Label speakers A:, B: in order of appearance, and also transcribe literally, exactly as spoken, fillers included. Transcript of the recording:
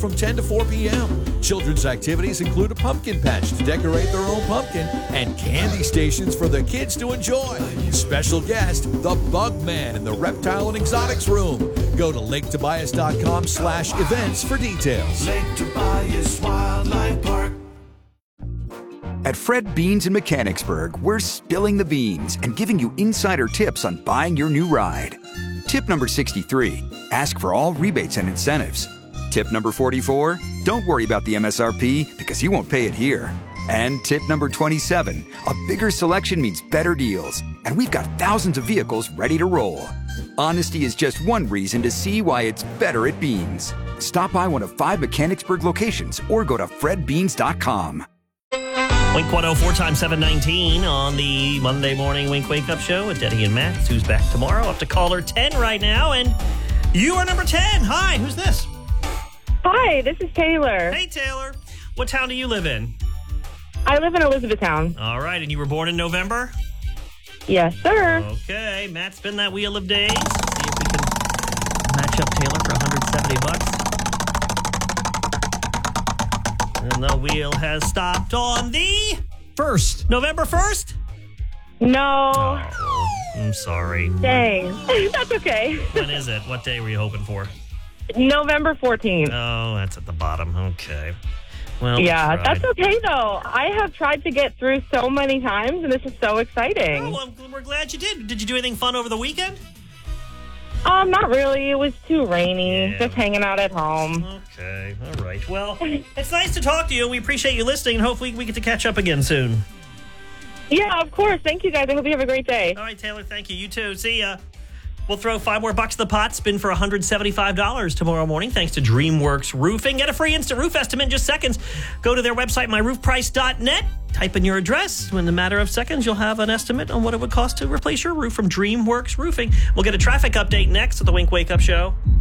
A: from ten to four p.m. Children's activities include a pumpkin patch to decorate their own pumpkin and candy stations for the kids to enjoy. Special guest, the Bug Man in the Reptile and Exotics Room. Go to lake tobias dot com slash events for details.
B: Lake Tobias Wildlife Park.
C: At Fred Beans in Mechanicsburg, we're spilling the beans and giving you insider tips on buying your new ride. Tip number sixty-three, ask for all rebates and incentives. Tip number forty-four, don't worry about the M S R P because you won't pay it here. And tip number twenty-seven, a bigger selection means better deals, and we've got thousands of vehicles ready to roll. Honesty is just one reason to see why it's better at Beans. Stop by one of five Mechanicsburg locations or go to fred beans dot com.
D: Wink one oh four times seven nineteen on the Monday morning Wink Wake Up Show with Eddie and Max, who's back tomorrow. Up to caller ten right now, and you are number ten. Hi, who's this?
E: Hi, this is Taylor.
D: Hey, Taylor. What town do you live in?
E: I live in Elizabethtown.
D: All right, and you were born in November?
E: Yes, sir.
D: Okay, Matt, spin that wheel of days. See if we can match up Taylor for one hundred seventy bucks. And the wheel has stopped on the
F: first.
D: November first?
E: No.
D: Oh, I'm sorry.
E: Dang. That's okay.
D: When is it? What day were you hoping for?
E: November fourteenth.
D: Oh, that's at the bottom. Okay. Well,
E: yeah,
D: we
E: that's okay, though. I have tried to get through so many times, and this is so exciting.
D: Oh, well, we're glad you did. Did you do anything fun over the weekend?
E: Um, not really. It was too rainy.
D: Yeah.
E: Just hanging out at home.
D: Okay. All right. Well, it's nice to talk to you. We appreciate you listening, and hopefully we get to catch up again soon.
E: Yeah, of course. Thank you, guys. I hope you have a great day.
D: All right, Taylor. Thank you. You too. See ya. We'll throw five more bucks in the pot, spin for one hundred seventy-five dollars tomorrow morning, thanks to DreamWorks Roofing. Get a free instant roof estimate in just seconds. Go to their website, my roof price dot net. Type in your address. In a matter of seconds, you'll have an estimate on what it would cost to replace your roof from DreamWorks Roofing. We'll get a traffic update next at the Wink Wake Up Show.